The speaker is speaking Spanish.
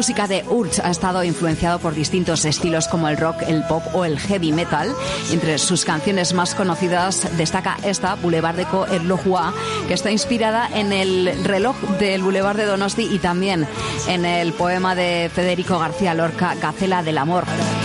música de Urch ha estado influenciado por distintos estilos como el rock, el pop o el heavy metal. Entre sus canciones más conocidas destaca esta, Boulevard de Erlojua, que está inspirada en el reloj del Boulevard de Donosti y también en el poema de Federico García Lorca, Gacela del amor.